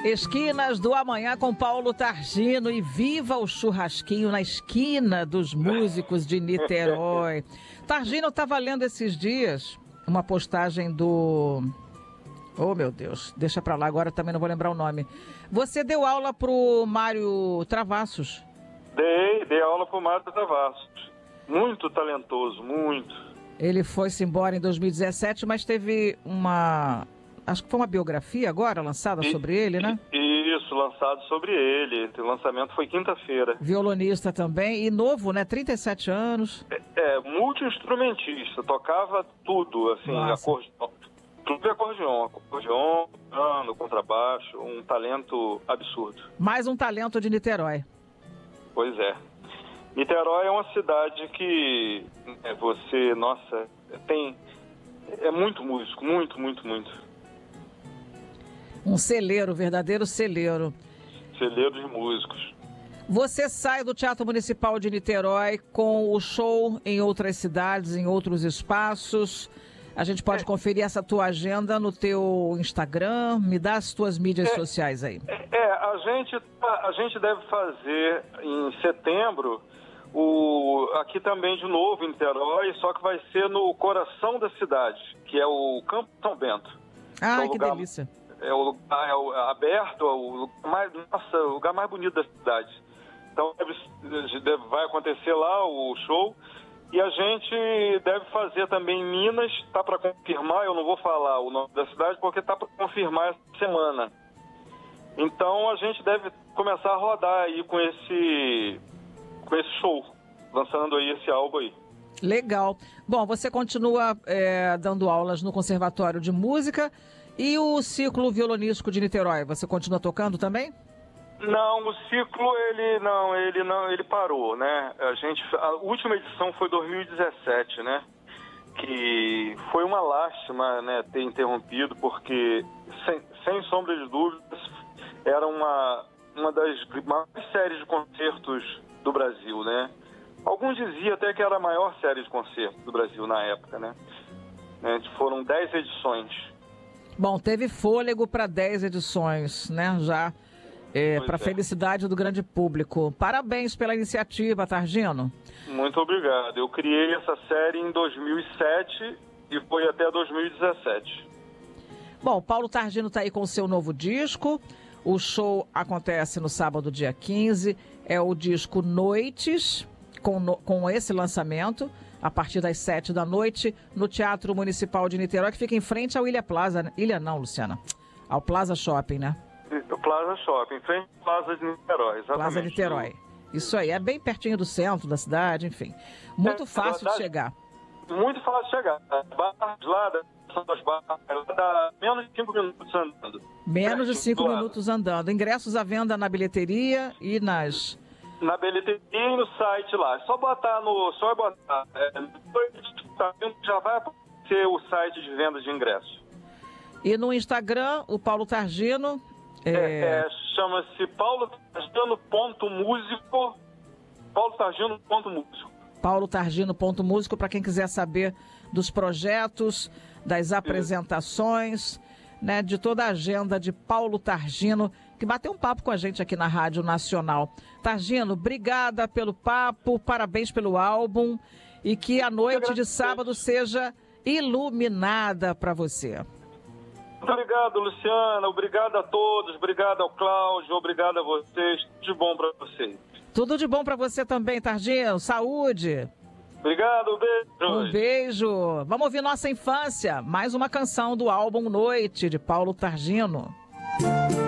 Esquinas do Amanhã com Paulo Targino e viva o churrasquinho na esquina dos músicos de Niterói. Targino, eu estava lendo esses dias uma postagem do... Oh, meu Deus, deixa pra lá, agora também não vou lembrar o nome. Você deu aula pro Mário Travassos? Dei aula pro Mário Travassos. Muito talentoso, muito. Ele foi-se embora em 2017, mas teve uma... Acho que foi uma biografia agora lançada sobre ele, né? Isso, lançado sobre ele. O lançamento foi quinta-feira. Violonista também, e novo, né? 37 anos. Multi-instrumentista, tocava tudo, assim, acordeon. Tudo é acordeon, piano, contrabaixo, um talento absurdo. Mais um talento de Niterói. Pois é. Niterói é uma cidade que é muito músico, muito. Um celeiro, verdadeiro celeiro. Celeiro de músicos. Você sai do Teatro Municipal de Niterói com o show em outras cidades, em outros espaços. A gente pode conferir essa tua agenda no teu Instagram. Me dá as tuas mídias sociais aí. A gente deve fazer em setembro aqui também de novo em Niterói, só que vai ser no coração da cidade, que é o Campo São Bento. Ah, que delícia. É o lugar aberto, o lugar mais bonito da cidade. Então vai acontecer lá o show. E a gente deve fazer também em Minas, tá para confirmar, eu não vou falar o nome da cidade porque tá para confirmar essa semana. Então a gente deve começar a rodar aí com esse show, lançando aí esse álbum aí. Legal. Bom, você continua dando aulas no Conservatório de Música e o Ciclo Violonístico de Niterói, você continua tocando também? Não, o ciclo ele parou, né? A última edição foi 2017, né? Que foi uma lástima, né, ter interrompido, porque sem sombra de dúvidas era uma das maiores séries de concertos do Brasil, né? Alguns diziam até que era a maior série de concertos do Brasil na época, né? Foram 10 edições. Bom, teve fôlego para 10 edições, né? Já para a felicidade do grande público. Parabéns pela iniciativa, Targino. Muito obrigado. Eu criei essa série em 2007 e foi até 2017. Bom, Paulo Targino está aí com o seu novo disco. O show acontece no sábado, dia 15. É o disco Noites, com esse lançamento, a partir das 7 da noite, no Teatro Municipal de Niterói, que fica em frente ao Ilha Plaza. Ilha não, Luciana. Ao Plaza Shopping, né? O Plaza Shopping, em frente ao Plaza de Niterói, exatamente. Plaza Niterói. Isso aí, é bem pertinho do centro da cidade, enfim. Muito fácil de chegar. Muito fácil de chegar. Lá dá menos de 5 minutos andando. Menos de 5 minutos andando. Ingressos à venda na bilheteria e nas... Na bilheteria e no site lá. Só botar já vai aparecer o site de venda de ingressos. E no Instagram, o Paulo Targino... chama-se paulotargino.músico. paulotargino.músico. paulotargino.músico, para quem quiser saber dos projetos, das apresentações, né, de toda a agenda de Paulo Targino, que bateu um papo com a gente aqui na Rádio Nacional. Targino, obrigada pelo papo, parabéns pelo álbum e que a noite de sábado seja iluminada para você. Muito obrigado, Luciana. Obrigado a todos. Obrigado ao Cláudio. Obrigado a vocês. Tudo de bom para vocês. Tudo de bom para você também, Targino. Saúde. Obrigado. Beijo. Um beijo. Vamos ouvir Nossa Infância. Mais uma canção do álbum Noite, de Paulo Targino.